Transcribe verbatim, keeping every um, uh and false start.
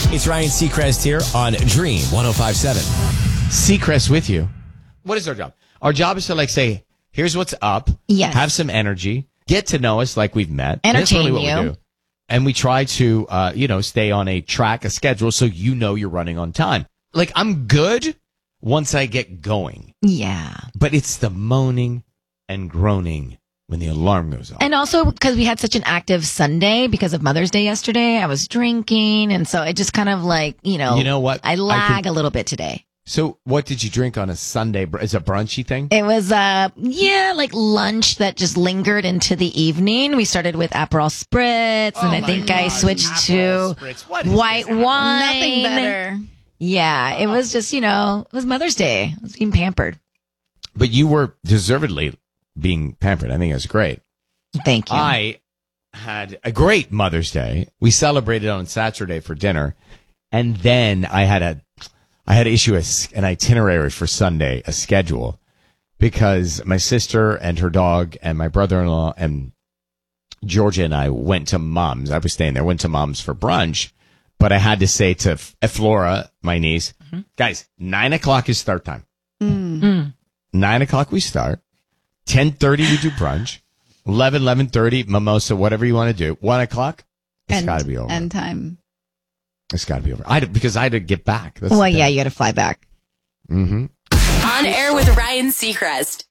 It's Ryan Seacrest here on Dream one oh five point seven. Seacrest with you. What is our job? Our job is to like say, here's what's up. Yes. Have some energy. Get to know us like we've met. Entertain That's really what you. we do. And we try to, uh, you know, stay on a track, a schedule, so you know you're running on time. Like, I'm good once I get going. Yeah. But it's the moaning and groaning when the alarm goes off. And also because we had such an active Sunday because of Mother's Day yesterday, I was drinking. And so it just kind of like, you know, You know what? I I lag could- a little bit today. So what did you drink on a Sunday? br- Is it a brunchy thing? It was, uh, yeah, like lunch that just lingered into the evening. We started with Aperol Spritz, and I think I switched to white wine. Nothing better. Yeah, it was just, you know, it was Mother's Day. I was being pampered. But you were deservedly being pampered. I think that's great. Thank you. I had a great Mother's Day. We celebrated on Saturday for dinner, and then I had a, I had to issue a, an itinerary for Sunday, a schedule, because my sister and her dog and my brother-in-law and Georgia and I went to Mom's. I was staying there. Went to Mom's for brunch, but I had to say to F- Flora, my niece, Mm-hmm. guys, nine o'clock is start time. Mm. Nine o'clock we start. Ten thirty we do brunch. Eleven, eleven thirty mimosa, whatever you want to do. One o'clock, it's End- got to be over. End time. It's got to be over. I had, because I had to get back. That's well, the thing. yeah, you got to fly back. Mm-hmm. On air with Ryan Seacrest.